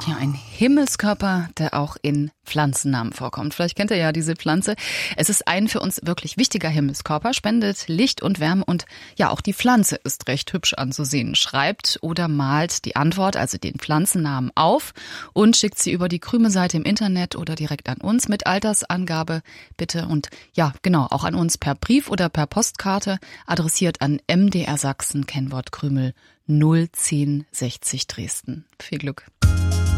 Ja, ein Himmelskörper, der auch in Pflanzennamen vorkommt. Vielleicht kennt ihr ja diese Pflanze. Es ist ein für uns wirklich wichtiger Himmelskörper, spendet Licht und Wärme und ja, auch die Pflanze ist recht hübsch anzusehen. Schreibt oder malt die Antwort, also den Pflanzennamen auf und schickt sie über die Krüme-Seite im Internet oder direkt an uns mit Altersangabe bitte. Und ja, genau, auch an uns per Brief oder per Postkarte, adressiert an MDR Sachsen, Kennwort Krümel 01060 Dresden. Viel Glück.